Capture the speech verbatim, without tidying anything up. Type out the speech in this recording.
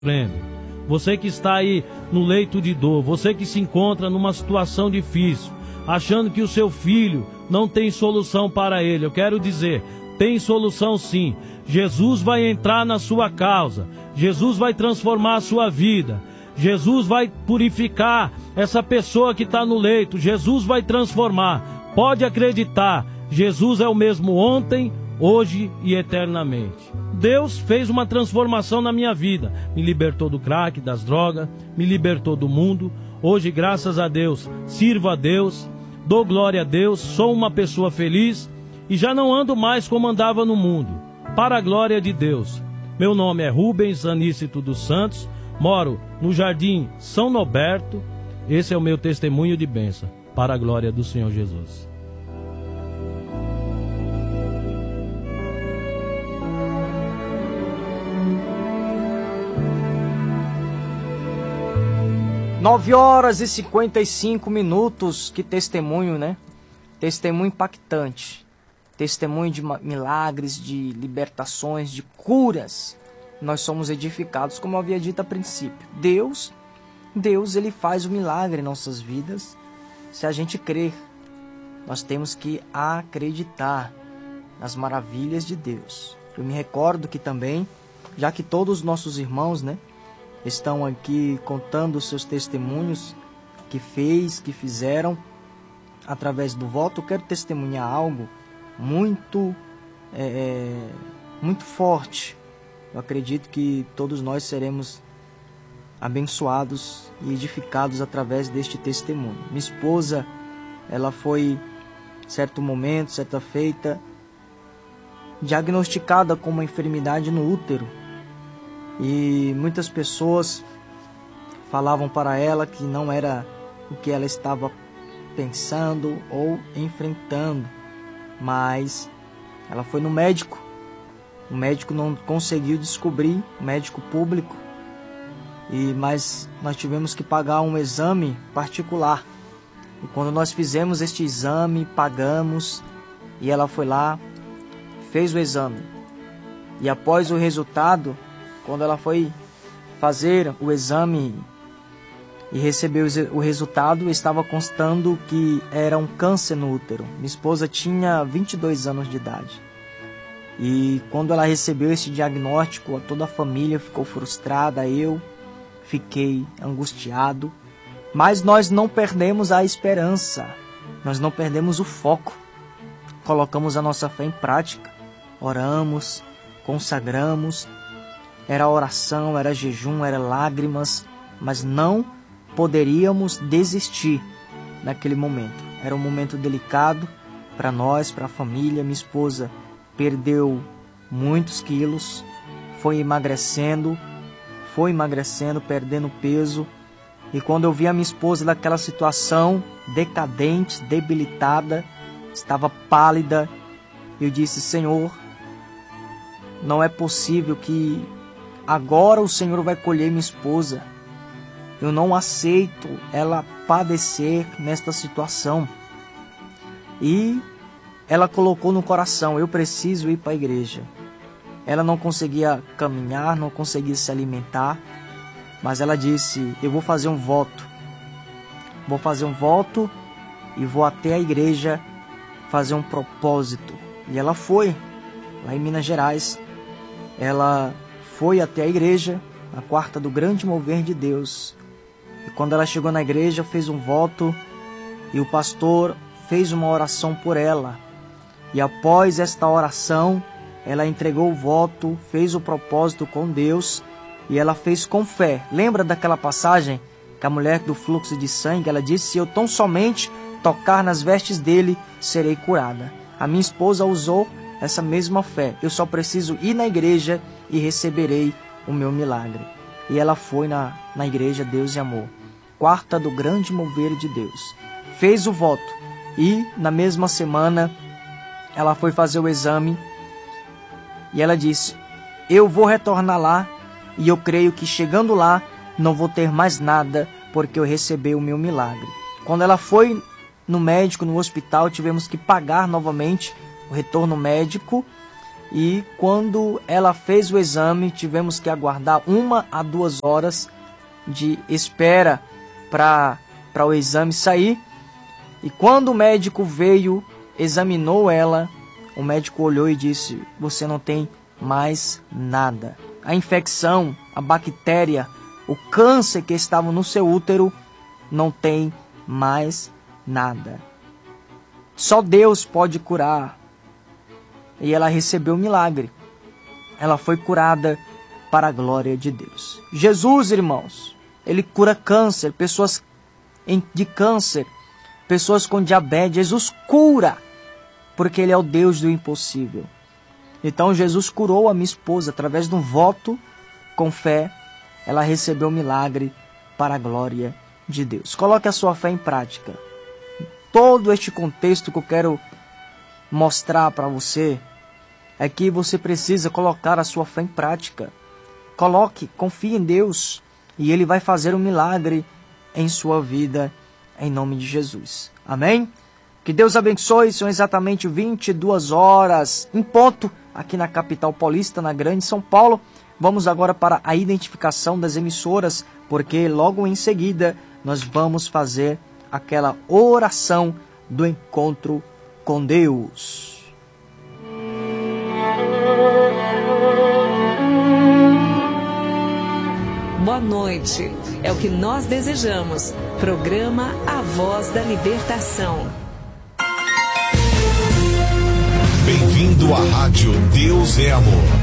sofrendo, você que está aí no leito de dor, você que se encontra numa situação difícil, achando que o seu filho não tem solução para ele, eu quero dizer, tem solução sim. Jesus vai entrar na sua causa, Jesus vai transformar a sua vida, Jesus vai purificar essa pessoa que está no leito, Jesus vai transformar. Pode acreditar, Jesus é o mesmo ontem, hoje e eternamente. Deus fez uma transformação na minha vida, me libertou do crack, das drogas, me libertou do mundo. Hoje, graças a Deus, sirvo a Deus, dou glória a Deus, sou uma pessoa feliz e já não ando mais como andava no mundo, para a glória de Deus. Meu nome é Rubens Anícito dos Santos, moro no Jardim São Norberto. Esse é o meu testemunho de bênção, para a glória do Senhor Jesus. Nove horas e cinquenta e cinco minutos, que testemunho, né? Testemunho impactante. Testemunho de milagres, de libertações, de curas. Nós somos edificados, como eu havia dito a princípio. Deus, Deus, Ele faz o milagre em nossas vidas, se a gente crer. Nós temos que acreditar nas maravilhas de Deus. Eu me recordo que também, já que todos os nossos irmãos, né, estão aqui contando os seus testemunhos que fez, que fizeram através do voto, eu quero testemunhar algo muito, é, muito forte. Eu acredito que todos nós seremos abençoados e edificados através deste testemunho. Minha esposa, ela foi, certo momento, certa feita, diagnosticada com uma enfermidade no útero. E muitas pessoas falavam para ela que não era o que ela estava pensando ou enfrentando. Mas ela foi no médico. O médico não conseguiu descobrir, médico público. E, mas nós tivemos que pagar um exame particular. E quando nós fizemos este exame, pagamos. E ela foi lá, fez o exame. E após o resultado, quando ela foi fazer o exame e recebeu o resultado, estava constando que era um câncer no útero. Minha esposa tinha vinte e dois anos de idade. E quando ela recebeu esse diagnóstico, toda a família ficou frustrada, eu fiquei angustiado. Mas nós não perdemos a esperança, nós não perdemos o foco. Colocamos a nossa fé em prática, oramos, consagramos. Era oração, era jejum, era lágrimas, mas não poderíamos desistir naquele momento. Era um momento delicado para nós, para a família. Minha esposa perdeu muitos quilos, foi emagrecendo, foi emagrecendo, perdendo peso. E quando eu vi a minha esposa naquela situação, decadente, debilitada, estava pálida, eu disse: Senhor, não é possível que agora o Senhor vai colher minha esposa. Eu não aceito ela padecer nesta situação. E ela colocou no coração: eu preciso ir para a igreja. Ela não conseguia caminhar, não conseguia se alimentar, mas ela disse: eu vou fazer um voto. Vou fazer um voto e vou até a igreja fazer um propósito. E ela foi, lá em Minas Gerais. Ela foi até a igreja, na quarta do grande mover de Deus. E quando ela chegou na igreja, fez um voto e o pastor fez uma oração por ela. E após esta oração, ela entregou o voto, fez o propósito com Deus e ela fez com fé. Lembra daquela passagem que a mulher do fluxo de sangue, ela disse: se eu tão somente tocar nas vestes dele, serei curada. A minha esposa usou essa mesma fé. Eu só preciso ir na igreja e receberei o meu milagre. E ela foi na, na igreja Deus e Amor, quarta do grande mover de Deus. Fez o voto e na mesma semana ela foi fazer o exame e ela disse: eu vou retornar lá e eu creio que chegando lá não vou ter mais nada porque eu recebi o meu milagre. Quando ela foi no médico, no hospital, tivemos que pagar novamente o retorno médico. E quando ela fez o exame, tivemos que aguardar uma a duas horas de espera para para o exame sair. E quando o médico veio, examinou ela, o médico olhou e disse: você não tem mais nada. A infecção, a bactéria, o câncer que estava no seu útero não tem mais nada. Só Deus pode curar. E ela recebeu o milagre. Ela foi curada para a glória de Deus. Jesus, irmãos, Ele cura câncer, pessoas de câncer, pessoas com diabetes. Jesus cura, porque Ele é o Deus do impossível. Então Jesus curou a minha esposa através de um voto com fé. Ela recebeu o milagre para a glória de Deus. Coloque a sua fé em prática. Todo este contexto que eu quero mostrar para você é que você precisa colocar a sua fé em prática. Coloque, confie em Deus e Ele vai fazer um milagre em sua vida, em nome de Jesus. Amém? Que Deus abençoe. São exatamente vinte e duas horas em ponto aqui na capital paulista, na Grande São Paulo. Vamos agora para a identificação das emissoras, porque logo em seguida nós vamos fazer aquela oração do encontro com Deus. Boa noite, é o que nós desejamos. Programa A Voz da Libertação. Bem-vindo à Rádio Deus é Amor.